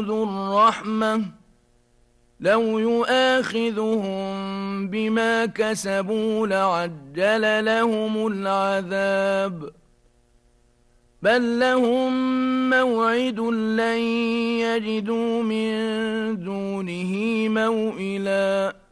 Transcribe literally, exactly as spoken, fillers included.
ذو الرحمة لو يؤاخذهم بما كسبوا لعجل لهم العذاب بل لهم موعد لن يجدوا من دونه موئلا